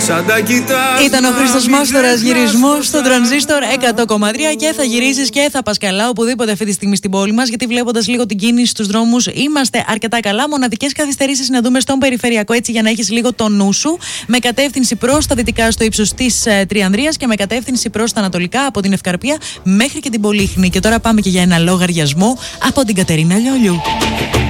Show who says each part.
Speaker 1: Ήταν ο Χρήστος Μάστορας, γυρισμός στο Τρανζίστορ 100,3 και θα γυρίσεις και θα πας καλά οπουδήποτε αυτή τη στιγμή στην πόλη μας, γιατί βλέποντας λίγο την κίνηση στους δρόμους είμαστε αρκετά καλά. Μοναδικές καθυστερήσεις να δούμε στον περιφερειακό, έτσι για να έχεις λίγο το νου σου, με κατεύθυνση προς τα δυτικά στο ύψος της Τριανδρίας και με κατεύθυνση προς τα ανατολικά από την Ευκαρπία μέχρι και την Πολύχνη. Και τώρα πάμε και για ένα λογαριασμό από την Κατερίνα Λιόλιου.